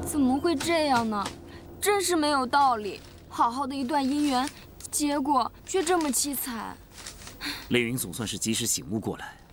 怎么会这样呢？真是没有道理。好好的一段姻缘，结果却这么凄惨。 凌云总算是及时醒悟过来，